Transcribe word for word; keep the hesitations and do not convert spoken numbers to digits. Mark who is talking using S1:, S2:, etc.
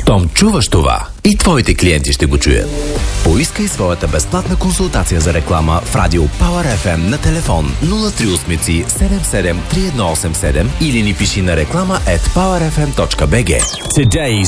S1: Щом чуваш това, и твоите клиенти ще го чуят. Поискай своята безплатна консултация за реклама в Радио Power еф ем на телефон нула три осем седем седем три едно осем седем или ни пиши на реклама at power f m dot b g. Today's